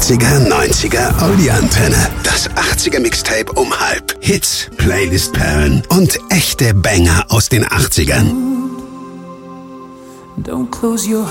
80er, 90er, Audi-Antenne. Das 80er Mixtape um halb. Hits, Playlist-Perlen und echte Banger aus den 80ern. Don't close your